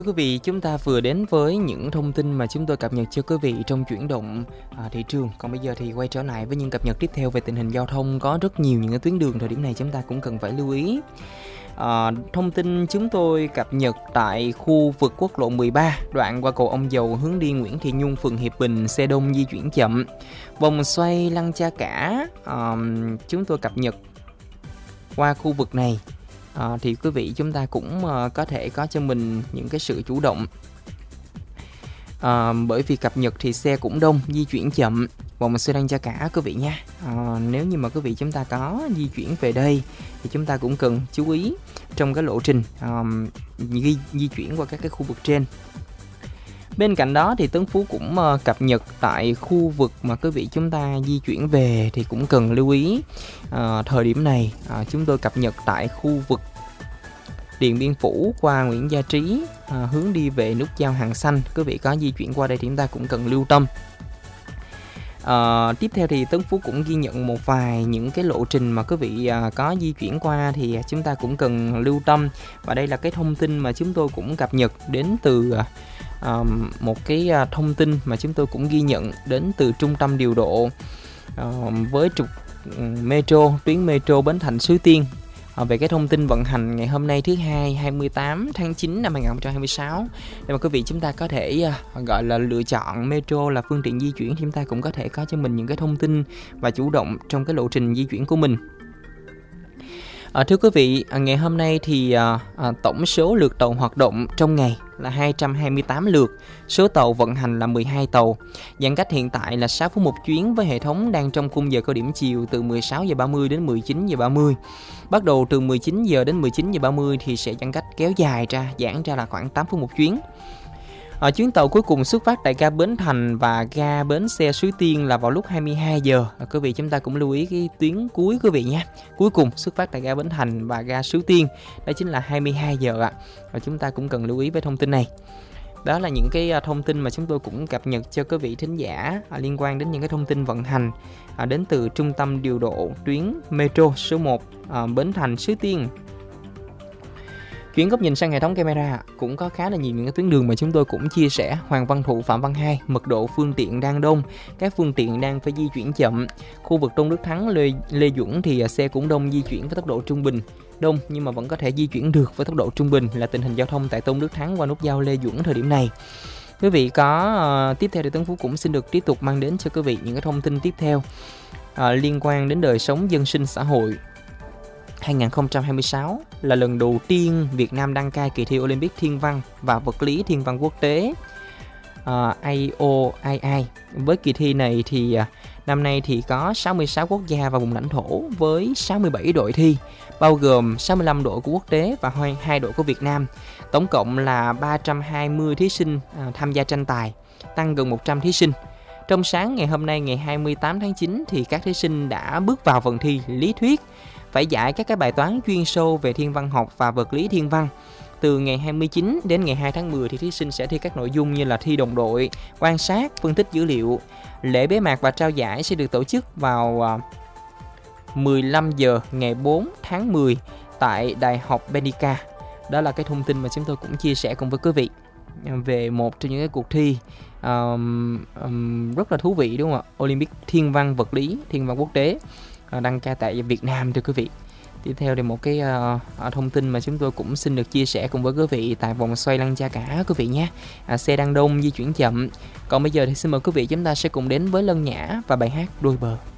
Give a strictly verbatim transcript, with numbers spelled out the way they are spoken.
Quý vị, chúng ta vừa đến với những thông tin mà chúng tôi cập nhật cho quý vị trong chuyển động à, thị trường. Còn bây giờ thì quay trở lại với những cập nhật tiếp theo về tình hình giao thông. Có rất nhiều những cái tuyến đường thời điểm này chúng ta cũng cần phải lưu ý. À, thông tin chúng tôi cập nhật tại khu vực quốc lộ mười ba, đoạn qua cầu Ông Dầu hướng đi Nguyễn Thị Nhung, phường Hiệp Bình, xe đông di chuyển chậm. Vòng xoay Lăng Cha Cả, à, chúng tôi cập nhật qua khu vực này. À, thì quý vị chúng ta cũng uh, có thể có cho mình những cái sự chủ động, à, bởi vì cập nhật thì xe cũng đông, di chuyển chậm, vòng xoay Lăng Cha Cả quý vị nha. À, nếu như mà quý vị chúng ta có di chuyển về đây thì chúng ta cũng cần chú ý trong cái lộ trình um, di, di chuyển qua các cái khu vực trên. Bên cạnh đó thì Tấn Phú cũng uh, cập nhật tại khu vực mà quý vị chúng ta di chuyển về thì cũng cần lưu ý. Uh, thời điểm này uh, chúng tôi cập nhật tại khu vực Điện Biên Phủ qua Nguyễn Gia Trí, uh, hướng đi về nút giao Hàng Xanh. Quý vị có di chuyển qua đây thì chúng ta cũng cần lưu tâm. Uh, tiếp theo thì Tấn Phú cũng ghi nhận một vài những cái lộ trình mà quý vị uh, có di chuyển qua thì chúng ta cũng cần lưu tâm. Và đây là cái thông tin mà chúng tôi cũng cập nhật đến từ uh, uh, một cái uh, thông tin mà chúng tôi cũng ghi nhận đến từ trung tâm điều độ uh, với trục um, metro, tuyến metro Bến Thành Suối Tiên. À, về cái thông tin vận hành ngày hôm nay thứ hai hai mươi tám tháng chín năm hai nghìn không trăm hai mươi sáu, để mà quý vị chúng ta có thể uh, gọi là lựa chọn metro là phương tiện di chuyển thì chúng ta cũng có thể có cho mình những cái thông tin và chủ động trong cái lộ trình di chuyển của mình. À, thưa quý vị, à, ngày hôm nay thì à, à, tổng số lượt tàu hoạt động trong ngày là hai trăm hai mươi tám lượt, số tàu vận hành là mười hai tàu. Giãn cách hiện tại là sáu phút một chuyến với hệ thống đang trong khung giờ cao điểm chiều từ mười sáu giờ ba mươi đến mười chín giờ ba mươi. Bắt đầu từ mười chín giờ đến mười chín giờ ba mươi thì sẽ giãn cách kéo dài ra, giãn ra là khoảng tám phút một chuyến. Ở chuyến tàu cuối cùng xuất phát tại ga Bến Thành và ga bến xe Suối Tiên là vào lúc hai mươi hai giờ. À, quý vị chúng ta cũng lưu ý cái tuyến cuối quý vị nhé. Cuối cùng xuất phát tại ga Bến Thành và ga Suối Tiên, đó chính là hai mươi hai giờ ạ. Và chúng ta cũng cần lưu ý với thông tin này. Đó là những cái thông tin mà chúng tôi cũng cập nhật cho quý vị thính giả à, liên quan đến những cái thông tin vận hành à, đến từ trung tâm điều độ tuyến metro số một à, Bến Thành Suối Tiên. Chuyển góc nhìn sang hệ thống camera, cũng có khá là nhiều những cái tuyến đường mà chúng tôi cũng chia sẻ. Hoàng Văn Thụ, Phạm Văn Hai, mật độ phương tiện đang đông, các phương tiện đang phải di chuyển chậm. Khu vực Tôn Đức Thắng, Lê, Lê Duẩn thì xe cũng đông, di chuyển với tốc độ trung bình. Đông nhưng mà vẫn có thể di chuyển được với tốc độ trung bình là tình hình giao thông tại Tôn Đức Thắng qua nút giao Lê Duẩn thời điểm này. Quý vị có uh, tiếp theo thì Tấn Phú cũng xin được tiếp tục mang đến cho quý vị những cái thông tin tiếp theo uh, liên quan đến đời sống dân sinh xã hội. hai nghìn không trăm hai mươi sáu là lần đầu tiên Việt Nam đăng cai kỳ thi Olympic Thiên văn và Vật lý Thiên văn Quốc tế uh, A O I I. Với kỳ thi này thì uh, năm nay thì có sáu mươi sáu quốc gia và vùng lãnh thổ với sáu mươi bảy đội thi, bao gồm sáu mươi lăm đội của quốc tế và hai đội của Việt Nam. Tổng cộng là ba trăm hai mươi thí sinh uh, tham gia tranh tài, tăng gần một trăm thí sinh. Trong sáng ngày hôm nay ngày hai mươi tám tháng chín thì các thí sinh đã bước vào phần thi lý thuyết, phải giải các cái bài toán chuyên sâu về thiên văn học và vật lý thiên văn. Từ ngày hai mươi chín đến ngày hai tháng mười thì thí sinh sẽ thi các nội dung như là thi đồng đội, quan sát, phân tích dữ liệu. Lễ bế mạc và trao giải sẽ được tổ chức vào mười lăm giờ ngày bốn tháng mười tại Đại học Benica. Đó là cái thông tin mà chúng tôi cũng chia sẻ cùng với quý vị về một trong những cái cuộc thi um, um, rất là thú vị, đúng không ạ? Olympic Thiên văn Vật lý Thiên văn Quốc tế đăng cai tại Việt Nam thưa quý vị. Tiếp theo thì một cái uh, thông tin mà chúng tôi cũng xin được chia sẻ cùng với quý vị tại vòng xoay Lăng Cha Cả quý vị nhé. À, xe đang đông, di chuyển chậm. Còn bây giờ thì xin mời quý vị chúng ta sẽ cùng đến với Lân Nhã và bài hát Đôi Bờ.